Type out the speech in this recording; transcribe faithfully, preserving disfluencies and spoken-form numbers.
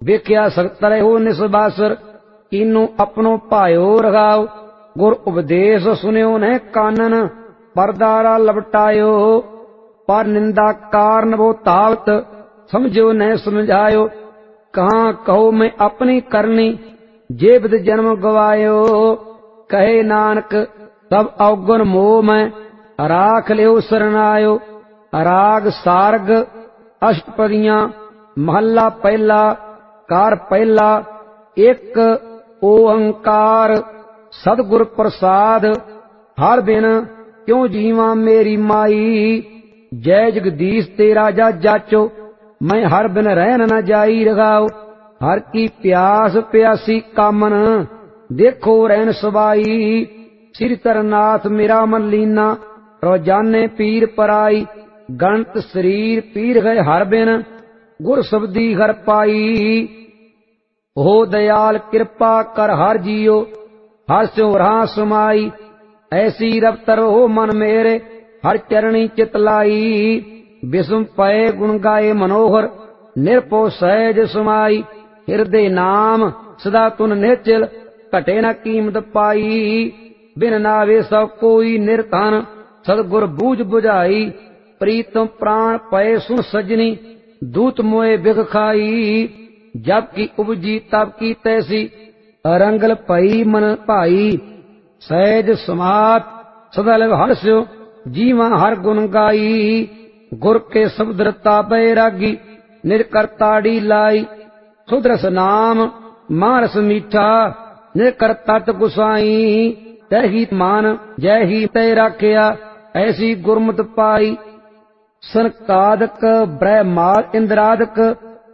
ਵੇਖਿਆ ਸਖਤ ਰਹਿਓ ਨਿਸਬਾਸਰ, ਕੀਨੂ ਆਪਣੋ ਭਾਇਓ ਰਗਾਓ। ਗੁਰ ਉਪਦੇਸ਼ ਸੁਨਿਓ ਨਹਿ ਕਾਨਨ, ਪਰਦਾਰਾ ਲਪਟਾਇਓ। ਪਰ ਨਿੰਦਾ ਕਾਰਨ ਬੋ ਤਾਵਤ, ਸਮਝਿਓ ਨਹਿ ਸਮਝਾਇਓ। ਕਹਾਂ ਕਹੋ ਮੈਂ ਆਪਣੀ ਕਰਨੀ, ਜੇ ਬਿਦ ਜਨਮ ਗਵਾਇਓ। ਕਹੇ ਨਾਨਕ ਸਭ ਔਗਣ ਮੋਹ ਮੈਂ, ਰਾਖ ਲਿਓ ਸਰਨਾਇਓ। ਰਾਗ ਸਾਰਗ ਅਸ਼ਟਪਦੀਆਂ, ਮਹੱਲਾ ਪਹਿਲਾ। ਕਾਰ ਪਹਿਲਾ। ਇੱਕ ਓੰਕਾਰ ਸਤਿਗੁਰ ਪ੍ਰਸਾਦ, ਹਰ ਬਿਨ ਕਿਉ ਜੀਵਾਂ ਮੇਰੀ ਮਾਈ। ਜੈ ਜਗਦੀਸ਼ ਤੇ ਰਾਜਾ ਜਾਚੋ, ਮੈਂ ਹਰ ਬਿਨ ਰਹਿਣ ਨ ਜਾਈ ਰਗਾਓ। ਹਰ ਕੀ ਪਿਆਸ ਪਿਆਸੀ ਕਾਮਨ, ਦੇਖੋ ਰਹਿਣ ਸਬਾਈ। ਸ੍ਰੀ ਤਰਨਾਥ ਮੇਰਾ ਮਨ ਲੀਨਾ, ਰੋਜਾਨੇ ਪੀਰ ਪਰਾਈ। ਗਣਤ ਸਰੀਰ ਪੀਰ ਗਏ ਹਰ ਬਿਨ, ਗੁਰ ਸਬਦੀ ਹਰ ਪਾਈ। ਹੋ ਦਇਆਲ ਕਿਰਪਾ ਕਰ ਹਰ ਜੀਓ, ਹਰ ਸਿਉ ਰਹਾ ਸਮਾਈ। ਐਸੀ ਰਫਤਰ ਹੋ ਮਨ ਮੇਰੇ, ਹਰ ਚਰਣੀ ਚਿਤ ਲਾਈ। ਬਿਸਮ ਪਏ ਗੁਣ ਗਾਏ ਮਨੋਹਰ, ਨਿਰਭਉ ਸਹਿਜ ਸਮਾਈ। ਹਿਰਦੇ ਨਾਮ ਸਦਾ ਤੁਨ ਨਿਹਚਲ, ਘਟੇ ਨ ਕੀਮਤ ਪਾਈ। ਬਿਨ ਨਾਵੇ ਸਭ ਕੋਈ ਨਿਰਧਨ, ਸਤਿਗੁਰ ਬੂਝ ਬੁਝਾਈ। ਪ੍ਰੀਤਮ ਪ੍ਰਾਣ ਪਏ ਸੁਨ ਸਜਣੀ, ਦੂਤ ਮੋਏ ਬਿਖ ਖਾਈ। ਜਬ ਕੀ ਉਪਜੀ ਤਬ ਕੀ ਤੈਸੀ, ਅਰੰਗਲ ਭਈ ਮਨ ਭਾਈ। ਸਹਿਜ ਸਮਾਤ ਸਦਾ ਲਵ ਹਰਸਿਓ, ਜੀਵਾਂ ਹਰ ਗੁਣ ਗਾਈ। ਗੁਰ ਕੇ ਸ਼ਬਦ ਰਤਾ ਬੈਰਾਗੀ, ਨਿਜ ਕਰਤਾੜੀ ਲਾਈ। ਸੁਦਰਸ ਨਾਮ ਮਾਨਸ ਮੀਠਾ, ਨਿਜ ਕਰਤਤ ਗੁਸਾਈ। ਤਹਿ ਮਾਨ ਜੈ ਹੀ ਤੈ ਰਾਖਿਆ, ਐਸੀ ਗੁਰਮਤਿ ਪਾਈ। ਸਨਕਾਦਿਕ ਬ੍ਰਹਮਾਦ ਇੰਦਰਾਦਿਕ,